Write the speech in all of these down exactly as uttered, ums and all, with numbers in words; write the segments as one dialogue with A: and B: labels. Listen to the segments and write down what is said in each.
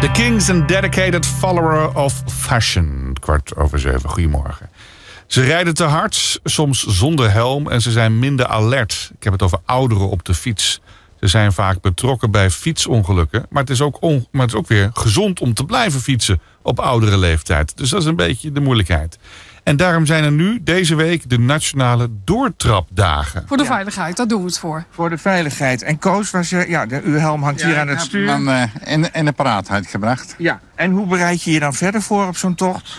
A: The Kings and dedicated follower of fashion. Kwart over zeven. Goedemorgen. Ze rijden te hard, soms zonder helm en ze zijn minder alert. Ik heb het over ouderen op de fiets. Ze zijn vaak betrokken bij fietsongelukken. Maar het is ook, on, maar het is ook weer gezond om te blijven fietsen op oudere leeftijd. Dus dat is een beetje de moeilijkheid. En daarom zijn er nu deze week de nationale doortrapdagen.
B: Voor de
C: Ja.
B: veiligheid, daar doen we het voor.
C: Voor de veiligheid. En Koos, was je, ja, de, uw helm hangt hier aan het stuur.
D: Dan uh, in, in de paraat uitgebracht.
C: Ja. En hoe bereid je je dan verder voor op zo'n tocht?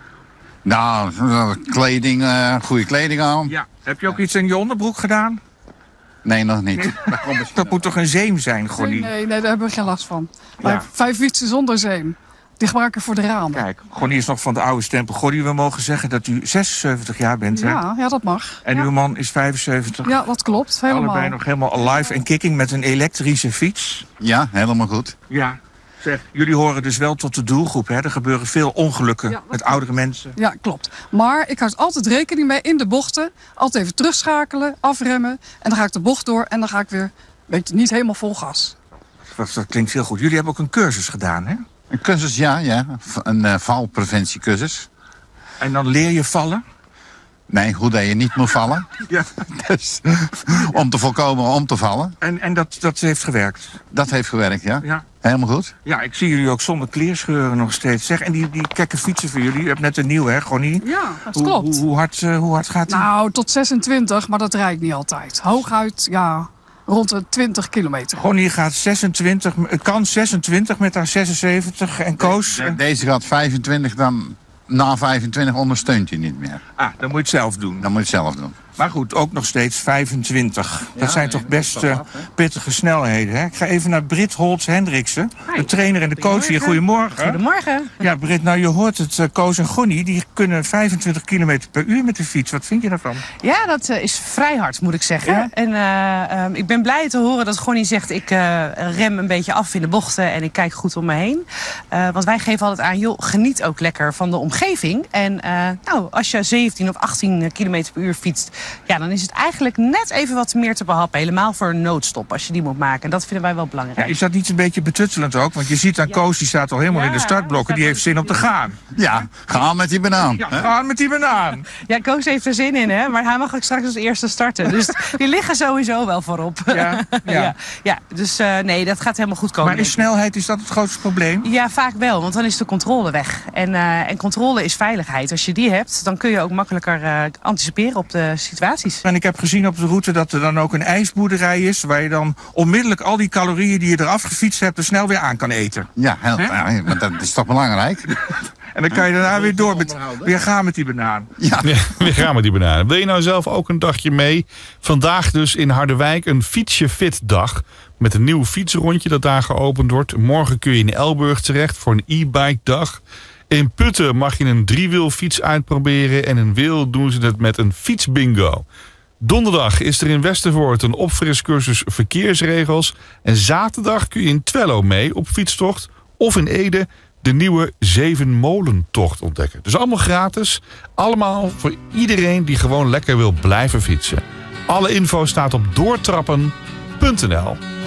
D: Nou, kleding, uh, goede kleding aan.
C: Ja. Heb je ook iets in je onderbroek gedaan?
D: Nee, nog niet.
C: Dat moet toch een zeem zijn,
B: Nee,
C: Gonnie?
B: nee, nee, daar hebben we geen last van. Maar
C: Ja.
B: vijf fietsen zonder zeem. Die gebruiken voor de ramen.
C: Kijk, Gonnie is nog van de oude stempel. Gonnie, we mogen zeggen dat u zesenzeventig jaar bent, hè?
B: Ja, ja, dat mag.
C: En
B: ja.
C: uw man is vijfenzeventig.
B: Ja, dat klopt. Helemaal.
C: Allebei nog helemaal alive en kicking met een elektrische fiets.
D: Ja, helemaal goed.
C: Ja. Zeg, jullie horen dus wel tot de doelgroep, hè? Er gebeuren veel ongelukken
B: Ja, dat
C: met oudere mensen.
B: Ja, klopt. Maar ik houd altijd rekening mee in de bochten. Altijd even terugschakelen, afremmen. En dan ga ik de bocht door en dan ga ik weer, weet je, niet helemaal vol gas.
C: Dat, dat klinkt heel goed. Jullie hebben ook een cursus gedaan, hè?
D: Een cursus, ja, ja. Een uh, valpreventiecursus.
C: En dan leer je vallen?
D: Nee, hoe dat je niet moet vallen.
C: Ja.
D: Dus, om te voorkomen om te vallen.
C: En, en dat, dat heeft gewerkt?
D: Dat heeft gewerkt, ja.
C: Ja.
D: Helemaal goed.
C: Ja, ik zie jullie ook zonder kleerscheuren nog steeds. Zeg, en die, die kekke fietsen voor jullie, je hebt net een nieuw, hè, Gonnie?
B: Ja, dat
C: Hoe,
B: klopt.
C: hoe, hoe, hard, uh, hoe hard gaat die?
B: Nou, tot zesentwintig, maar dat rijdt niet altijd. Hooguit, ja, rond de twintig kilometer.
C: Gonnie gaat zesentwintig, kan zesentwintig met haar zesenzeventig. En Koos?
D: De- Deze gaat vijfentwintig, dan na vijfentwintig ondersteunt hij niet meer.
C: Ah, dan moet je het zelf doen.
D: Dan moet je het zelf doen.
C: Maar goed, ook nog steeds vijfentwintig. Dat
D: Ja,
C: zijn
D: nee,
C: toch best
D: dat is
C: uh,
D: toch af, hè?
C: pittige snelheden, hè? Ik ga even naar Britt Holtz-Hendriksen, de trainer en de coach hier. Goedemorgen.
E: Goedemorgen.
C: Ja, Britt, nou je hoort het, uh, Koos en Gonnie, die kunnen vijfentwintig kilometer per uur met de fiets. Wat vind je daarvan?
E: Ja, dat uh, is vrij hard, moet ik zeggen.
C: Ja?
E: En uh, um, ik ben blij te horen dat Gonnie zegt... ik uh, rem een beetje af in de bochten en ik kijk goed om me heen. Uh, want wij geven altijd aan, joh, geniet ook lekker van de omgeving. En uh, nou, als je zeventien of achttien kilometer per uur fietst... ja, dan is het eigenlijk net even wat meer te behappen. Helemaal voor een noodstop, als je die moet maken. En dat vinden wij wel belangrijk.
C: Ja, is dat niet een beetje betuttelend ook? Want je ziet aan
E: Ja.
C: Koos, die staat al helemaal
E: Ja,
C: in de startblokken. Die heeft zin om te gaan.
D: Ja, ga met die banaan.
C: Ja,
D: hè?
C: gaan met die banaan.
E: Ja, Koos heeft er zin in, hè? Maar hij mag ook straks als eerste starten. Dus die liggen sowieso wel voorop.
C: Ja, ja.
E: ja. ja, dus uh, nee, dat gaat helemaal goed komen.
C: Maar is
E: denk ik.
C: snelheid, is dat het grootste probleem?
E: Ja, vaak wel, want dan is de controle weg. En, uh, en controle is veiligheid. Als je die hebt, dan kun je ook makkelijker uh, anticiperen op de situaties.
C: En ik heb gezien op de route dat er dan ook een ijsboerderij is... waar je dan onmiddellijk al die calorieën die je eraf gefietst hebt... er snel weer aan kan eten.
D: Ja, heel,
C: Hè?
D: ja, maar dat is toch belangrijk?
C: En dan kan je daarna weer door met, weer gaan met die banaan.
D: Ja.
A: Ja, we gaan met die bananen. Wil je nou zelf ook een dagje mee? Vandaag dus in Harderwijk een fietsje fit dag. Met een nieuw fietsrondje dat daar geopend wordt. Morgen kun je in Elburg terecht voor een e-bike dag. In Putten mag je een driewielfiets uitproberen. En in Wil doen ze het met een fietsbingo. Donderdag is er in Westervoort een opfriscursus verkeersregels. En zaterdag kun je in Twello mee op fietstocht. Of in Ede de nieuwe Zevenmolentocht ontdekken. Dus allemaal gratis. Allemaal voor iedereen die gewoon lekker wil blijven fietsen. Alle info staat op doortrappen punt n l.